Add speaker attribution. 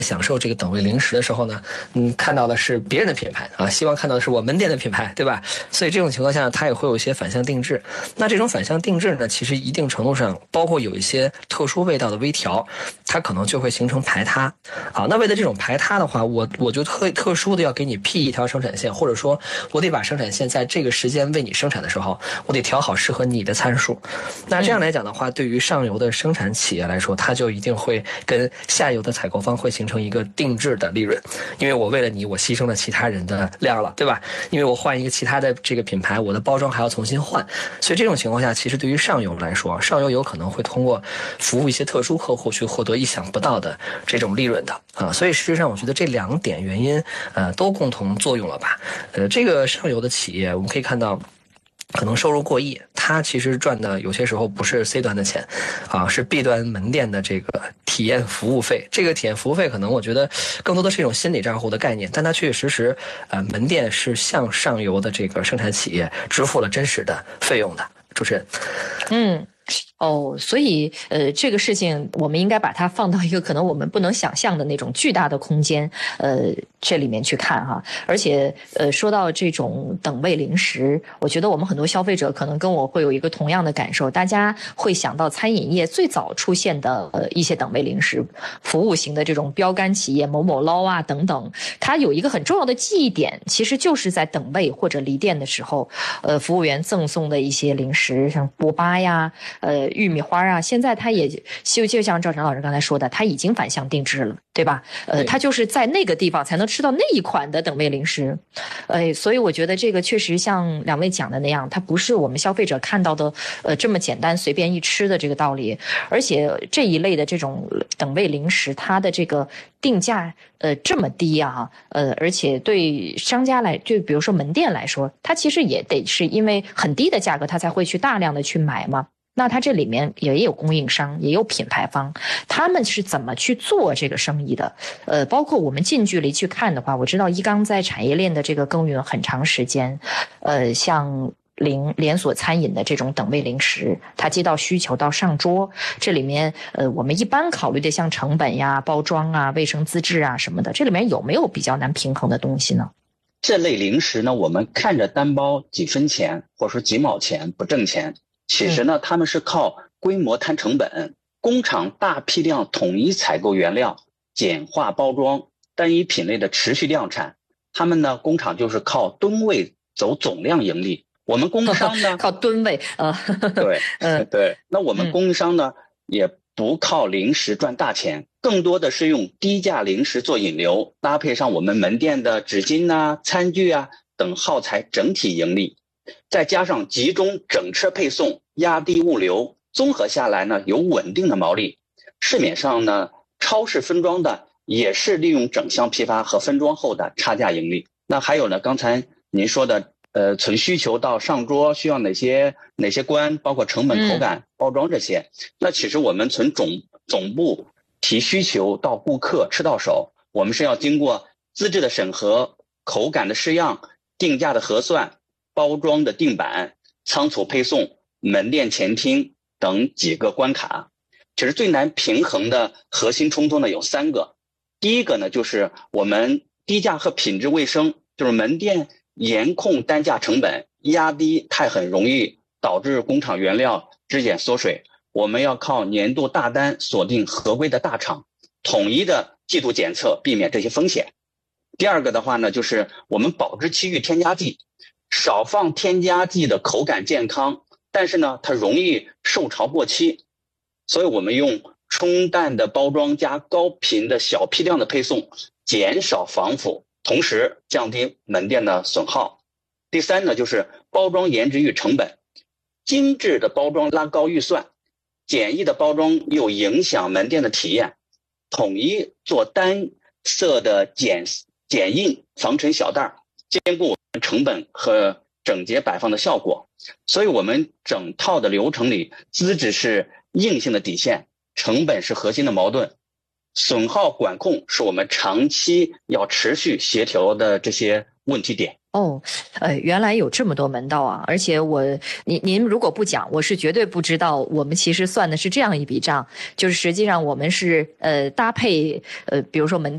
Speaker 1: 享受这个等位零食的时候呢，看到的是别人的品牌啊，希望看到的是我门店的品牌，对吧？所以这种情况下，它也会有一些反向定制。那这种反向定制呢，其实一定程度上包括有一些特殊味道的微调，它可能就会形成排他。好，那为了这种排他的话，我就特殊的要给你辟一条生产线，或者说我得把生产线在这个时间为你生产的时候，我得调好适合你的参数。那这样来讲的话，对于上游的生产企业来说，它就一定会跟下游的采购方会形成一个定制的利润，因为我为了你，我牺牲了其他人的量了，对吧？因为我换一个其他的这个品牌，我的包装还要重新换，所以这种情况下，其实对于上游来说，上游有可能会通过服务一些特殊客户去获得意想不到的这种利润的啊。所以实际上，我觉得这2点原因，都共同作用了吧？这个上游的企业，我们可以看到。可能收入过亿，它其实赚的有些时候不是 C 端的钱，啊，是 B 端门店的这个体验服务费。这个体验服务费可能我觉得更多的是一种心理账户的概念，但它确确实实，门店是向上游的这个生产企业支付了真实的费用的。主持人，
Speaker 2: 所以这个事情我们应该把它放到一个可能我们不能想象的那种巨大的空间，这里面去看哈。而且说到这种等位零食，我觉得我们很多消费者可能跟我会有一个同样的感受，大家会想到餐饮业最早出现的一些等位零食，服务型的这种标杆企业某某捞啊等等，它有一个很重要的记忆点，其实就是在等位或者离店的时候，服务员赠送的一些零食，像波巴呀。玉米花啊，现在它也就像赵晨老师刚才说的，它已经反向定制了，对吧？它就是在那个地方才能吃到那一款的等位零食，所以我觉得这个确实像两位讲的那样，它不是我们消费者看到的这么简单随便一吃的这个道理，而且这一类的这种等位零食，它的这个定价这么低啊，而且对商家来，就比如说门店来说，它其实也得是因为很低的价格，它才会去大量的去买嘛。那它这里面也有供应商，也有品牌方，他们是怎么去做这个生意的？包括我们近距离去看的话，我知道一刚在产业链的这个耕耘很长时间，像连锁餐饮的这种等位零食，它接到需求到上桌，这里面我们一般考虑的像成本呀、包装啊、卫生资质啊什么的，这里面有没有比较难平衡的东西呢？
Speaker 3: 这类零食呢，我们看着单包几分钱或者说几毛钱不挣钱，其实呢，他们是靠规模摊成本，工厂大批量统一采购原料，简化包装，单一品类的持续量产。他们呢，工厂就是靠吨位走总量盈利。我们供应商呢，
Speaker 2: 靠吨位
Speaker 3: 对，对。那我们供应商呢，也不靠零食赚大钱，更多的是用低价零食做引流，搭配上我们门店的纸巾啊、餐具啊等耗材，整体盈利。再加上集中整车配送，压低物流，综合下来呢，有稳定的毛利。市面上呢，超市分装的也是利用整箱批发和分装后的差价盈利。那还有呢，刚才您说的，从需求到上桌需要哪些关，包括成本、口感、包装这些。那其实我们从总部提需求到顾客吃到手，我们是要经过资质的审核、口感的试样、定价的核算、包装的定版、仓储配送、门店前厅等几个关卡。其实最难平衡的核心冲突呢有3个。第一个呢，就是我们低价和品质卫生，就是门店严控单价成本，压低太狠容易导致工厂原料质检缩水。我们要靠年度大单锁定合规的大厂，统一的季度检测，避免这些风险。第二个的话呢，就是我们保质期域添加剂，少放添加剂的口感健康，但是呢，它容易受潮过期，所以我们用冲淡的包装加高频的小批量的配送，减少防腐，同时降低门店的损耗。第三呢，就是包装颜值与成本，精致的包装拉高预算，简易的包装又影响门店的体验，统一做单色的剪印，防尘小袋，兼顾成本和整洁摆放的效果。所以我们整套的流程里，资质是硬性的底线，成本是核心的矛盾，损耗管控是我们长期要持续协调的这些问题点。
Speaker 2: 原来有这么多门道啊！而且您如果不讲，我是绝对不知道。我们其实算的是这样一笔账，就是实际上我们是搭配比如说门